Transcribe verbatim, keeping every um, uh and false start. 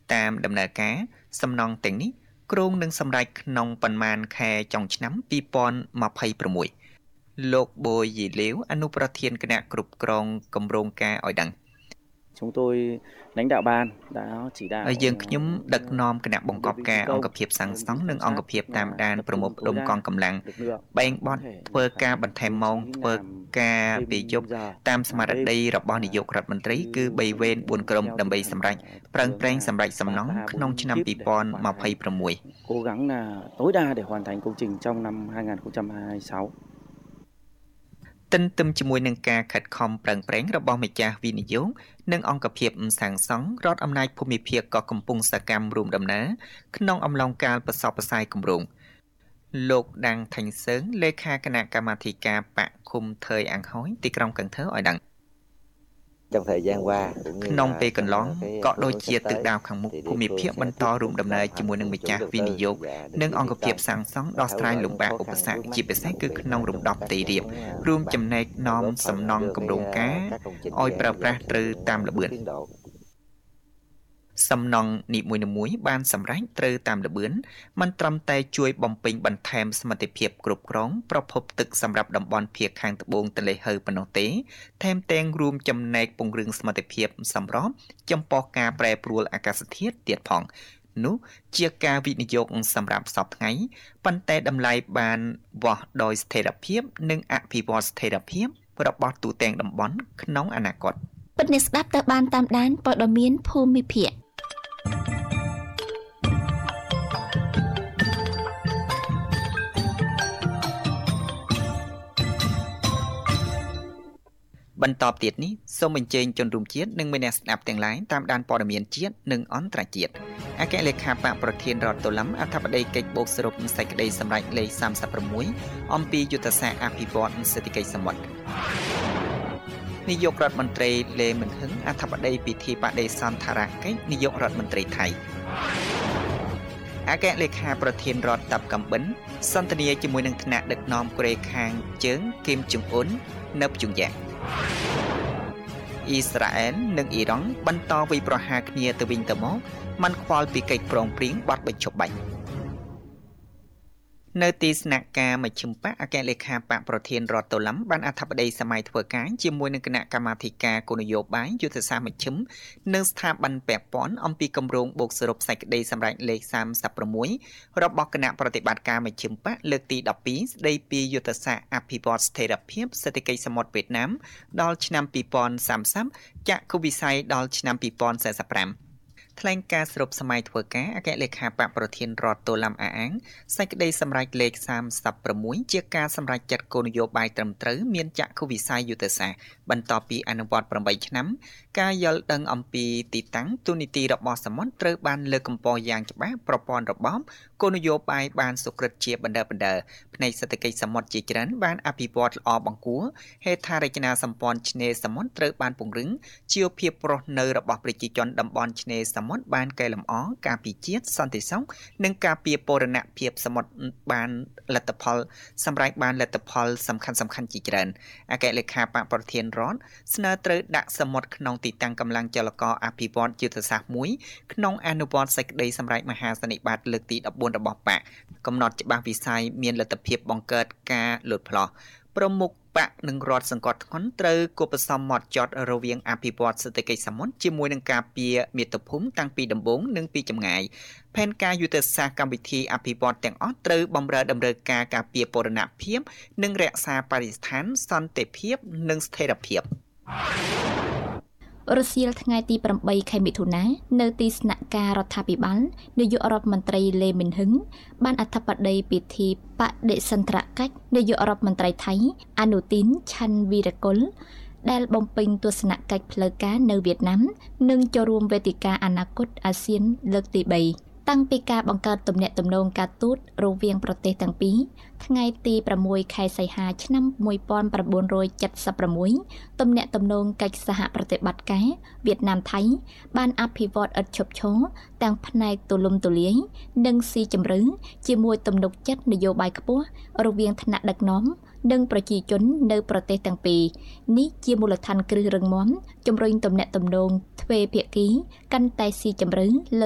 តាមដំណើរការសំណង់ទាំងនេះគ្រោងនឹងសម្រេចក្នុងប៉ុន្មានខែចុងឆ្នាំពីរពាន់ម្ភៃប្រាំមួយលោកបូយីលាវអនុប្រធានគណៈគ្រប់គ្រងគម្រោងការឲ្យដឹង Chúng tôi lãnh đạo ban đã chỉ đạo យើងខ្ញុំដឹកនាំគណៈបង្កប់ការអង្គភាពសាងសង់និងអង្គភាពតាមដានប្រមុខដុំកងកម្លាំងបែងបត់ធ្វើការបន្ថែមម៉ោងធ្វើការពីយប់តាមស្មារតីរបស់នាយករដ្ឋមន្ត្រីគឺបីវេនបួនក្រុមដើម្បីសម្រេចប្រឹងប្រែងសម្រេចសំណង់ក្នុងឆ្នាំពីរពាន់ម្ភៃប្រាំមួយ cố gắng là tối đa để hoàn thành công trình trong năm hai nghìn không trăm hai mươi sáu ទន្ទឹមជាមួយនឹងការខិតខំប្រឹងប្រែងរបស់ម្ចាស់វិនិយោគនិងអង្គភាពសាងសង់រដ្ឋអំណាចភូមិភាគក៏កំពុងសកម្មរួមដំណើរក្នុងអំឡុងកាលប្រសពផ្សាយគម្រោងលោកដាំងថាញ់សើងលេខាគណៈកម្មាធិការបកឃុំថយអង្គហើយទីក្រុងកឹងធើឲ្យដឹង trong thời gian qua ក្នុងពេលកន្លងក៏ដូចជាទិសដៅខាងមុខភូមិភាគបន្តរួមដំណើរជាមួយនឹងម្ចាស់វិនិយោគនិងអង្គភាពសាងសង់ដោះស្រាយលំបាកឧបសគ្គជាពិសេសគឺក្នុងរំដោះផ្ទៃរាបរួមចំណែកនាំសំណង់គម្រោងការឲ្យប្រើប្រាស់ត្រូវតាមល្បឿន សំណង់នីមួយៗបានសម្រេចត្រូវតាមល្បឿនមិនត្រឹមតែជួយបំពេញបន្ថែមសមត្ថភាពគ្រប់គ្រងប្រភពទឹកសម្រាប់តំបន់ភាគខាងត្បូងទន្លេហៅប៉ុណ្ណោះទេថែមទាំងរួមចំណែកពង្រឹងសមត្ថភាពសម្រាប់ចំពោះការប្រែប្រួលអាកាសធាតុទៀតផងនោះជាការវិនិយោគសម្រាប់សពថ្ងៃប៉ុន្តែតម្លៃបានវាស់ដោយស្ថិរភាពនិងអភិវឌ្ឍស្ថិរភាពរបស់ទូទាំងតំបន់ក្នុងអនាគតពិតអ្នកស្ដាប់ទៅបានតាមដានព័ត៌មានភូមិភាគ បន្តទៀតនេះសូមអញ្ជើញជនរួមជាតិនិងមេអ្នកស្ដាប់ទាំងឡាយតាមដានព័ត៌មានជាតិនិងអន្តរជាតិអគ្គលេខាបកប្រធានរដ្ឋទូលំអធិបតីកិច្ចបូកសរុបសេចក្តីសម្រេចលេខសាមសិបប្រាំមួយអំពីយុទ្ធសាស្ត្រអភិវឌ្ឍសេដ្ឋកិច្ចសមុទ្រនាយករដ្ឋមន្ត្រីលេមិនហឹងអធិបតីពិធីបដិសណ្ឋារកិច្ចនាយករដ្ឋមន្ត្រីថៃអគ្គលេខាប្រធានរដ្ឋតាប់កំបិនសន្ទនាជាមួយនឹងថ្នាក់ដឹកនាំកូរ៉េខាងជើងគីមចុងអ៊ុននៅព្យុងយ៉ា អ៊ីស្រាអែលនិងអ៊ីរ៉ង់បន្តវាយប្រហារគ្នាទៅវិញទៅមកមិនខ្វល់ពីកិច្ចព្រមព្រៀងបទបញ្ចុះបាញ់ នៅទីស្នាក់ការមជ្ឈិមបកអគ្គលេខាបកប្រធានរដ្ឋទូលំបានអធិបតីសម័យធ្វើការជាមួយនឹងគណៈកម្មាធិការគោលនយោបាយយុទ្ធសាស្ត្រមជ្ឈិមនិងស្ថាប័នពាក់ព័ន្ធអំពីគម្រោងបូកសរុបសេចក្តីសម្រេចលេខសាមសិបប្រាំមួយរបស់គណៈប្រតិបត្តិការមជ្ឈិមបកលើកទីដប់ពីរស្តីពីយុទ្ធសាស្ត្រអភិវឌ្ឍស្ថិរភាពសេដ្ឋកិច្ចសមុទ្រវៀតណាមដល់ឆ្នាំពីរពាន់សាមសិបចក្ខុវិស័យដល់ឆ្នាំពីរពាន់សែសិបប្រាំ ថ្លែងការសរុបសម័យធ្វើការអគ្គលេខាបកប្រធានរដ្ឋទូលំអះអាងសេចក្តីសម្រេចលេខសាមសិបប្រាំមួយជាការសម្រេចចាត់គោលនយោបាយត្រឹមត្រូវមានចក្ខុវិស័យយុទ្ធសាស្ត្របន្ទាប់ពីអនុវត្តប្រាំបីឆ្នាំការយល់ដឹងអំពីទីតាំងទូនីតិរបស់សមុទ្រត្រូវបានលើកកម្ពស់យ៉ាងច្បាស់ប្រព័ន្ធរបបគោលនយោបាយបានសុក្រិតជាបណ្ដើបណ្ដើផ្នែកសេដ្ឋកិច្ចសមុទ្រជាច្រើនបានអភិវឌ្ឍល្អបង្គួរហេដ្ឋារចនាសម្ព័ន្ធឆ្នេរសមុទ្រត្រូវបានពង្រឹងជីវភាពរស់នៅរបស់ប្រជាជនតំបន់ឆ្នេរសមុទ្របានកែលម្អការពារជាតិសន្តិសុខនិងការពារពរណភាពសមុទ្របានលទ្ធផលសម្រាប់បានលទ្ធផលសំខាន់សំខាន់ជាច្រើនអគ្គលេខាបកប្រធានរដ្ឋស្នើត្រូវដាក់សមុទ្រក្នុងទីតាំងកម្លាំងចលករអភិវឌ្ឍយុទ្ធសាស្ត្រមួយក្នុងអនុវត្តសេចក្តីសម្រេចមហាសន្និបាតលើកទីដប់បួនរបស់បកកំណត់ច្បាស់វិស័យមានលទ្ធភាពបង្កើតការលូតផ្លោះប្រមុខបកនិងរដ្ឋសង្កត់ធ្ងន់ត្រូវគប់ផ្សំម៉ត់ចត់រវាងអភិវឌ្ឍសេដ្ឋកិច្ចសមុទ្រជាមួយនឹងការពារមាតុភូមិតាំងពីដំបូងនិងពីចម្ងាយផែនការយុទ្ធសាស្ត្រកម្មវិធីអភិវឌ្ឍទាំងអស់ត្រូវបម្រើតម្រូវការការពារពរណភាពនិងរក្សាបរិស្ថានសន្តិភាពនិងស្ថិរភាពរសៀលថ្ងៃទីប្រាំបីខែមិថុនានៅទីស្នាក់ការរដ្ឋាភិបាលនាយករដ្ឋមន្ត្រីលេមិនហឹងបានអធិបតីពិធីបដិសន្ទ្រកិច្ចនាយករដ្ឋមន្ត្រីថៃអនុទីនឆាន់វីរកុលដែលបំពេញទស្សនកិច្ចផ្លូវការនៅវៀតណាមនិងចូលរួមវេទិកាអនាគតអាស៊ានលើកទីបី តាំងពីការបង្កើតទំនាក់ទំនងការទូតរវាងប្រទេសទាំងពីរថ្ងៃទីប្រាំមួយខែសីហាឆ្នាំមួយពាន់ប្រាំបួនរយចិតសិបប្រាំមួយ ទំនាក់ទំនងកិច្ចសហប្រតិបត្តិការវៀតណាមថៃបានអភិវឌ្ឍឥតឈប់ឈរទាំងផ្នែកទូលំទូលាយនិងស៊ីជម្រៅជាមួយទំនុកចិត្តនយោបាយខ្ពស់រវាងថ្នាក់ដឹកនាំនិងប្រជាជននៅប្រទេសទាំងពីរនេះជាមូលដ្ឋានគ្រឹះរឹងមាំជំរុញទំនាក់ទំនងទ្វេភាគីកាន់តែស៊ីជម្រៅលើ